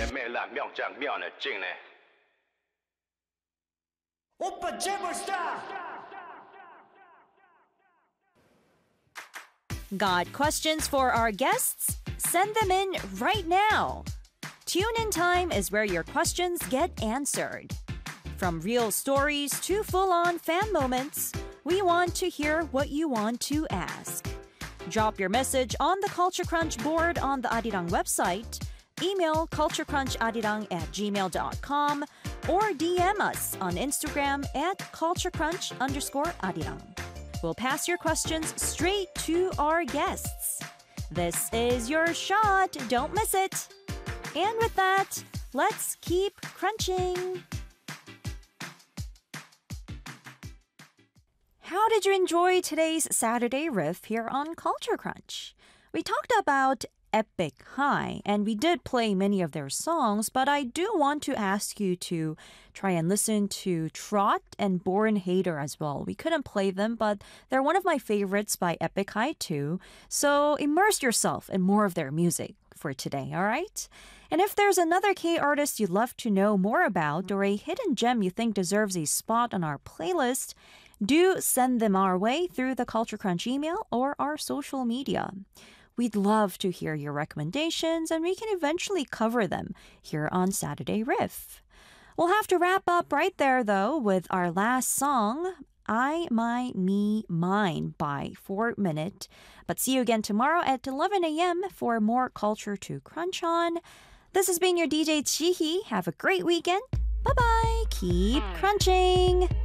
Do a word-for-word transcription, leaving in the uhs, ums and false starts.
오빠 제벌스타! Got questions for our guests? Send them in right now. Tune in time is where your questions get answered. From real stories to full-on fan moments, we want to hear what you want to ask. Drop your message on the Culture Crunch board on the Arirang website, email culturecruncharirang at gmail dot com, or D M us on Instagram at culturecrunch underscore arirang. We'll pass your questions straight to our guests. This is your shot. Don't miss it. And with that, let's keep crunching. How did you enjoy today's Saturday riff here on Culture Crunch? We talked about Epic High, and we did play many of their songs, but I do want to ask you to try and listen to Trot and Born Hater as well. We couldn't play them, but they're one of my favorites by Epic High too, so immerse yourself in more of their music for today, all right? And if there's another K artist you'd love to know more about or a hidden gem you think deserves a spot on our playlist, do send them our way through the Culture Crunch email or our social media. We'd love to hear your recommendations, and we can eventually cover them here on Saturday Riff. We'll have to wrap up right there, though, with our last song, I, My, Me, Mine by four minute. But see you again tomorrow at eleven a.m. for more culture to crunch on. This has been your D J Chihi. Have a great weekend. Bye-bye. Keep crunching.